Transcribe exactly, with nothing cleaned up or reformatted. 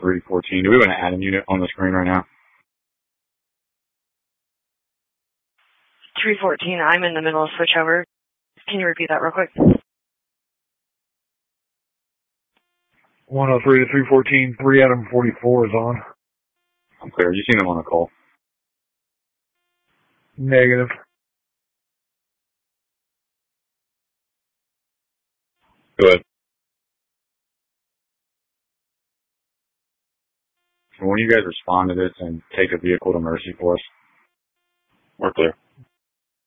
three fourteen. Do we have an Adam unit on the screen right now? three fourteen, I'm in the middle of switchover. Can you repeat that real quick? one oh three to three fourteen, three Adam forty-four is on. I'm clear. You seen them on the call? Negative. Go ahead. So when you guys respond to this and take a vehicle to Mercy for us, we're clear.